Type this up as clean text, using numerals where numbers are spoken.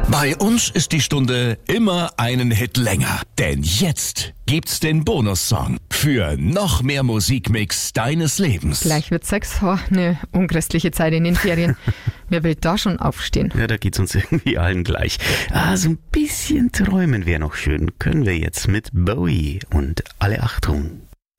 Bei uns ist die Stunde immer einen Hit länger, denn jetzt gibt's den Bonussong für noch mehr Musikmix deines Lebens. Gleich wird 6, eine unchristliche Zeit in den Ferien. Wer will da schon aufstehen? Ja, da geht's uns irgendwie allen gleich. So ein bisschen träumen wäre noch schön. Können wir jetzt mit Bowie und alle Achtung.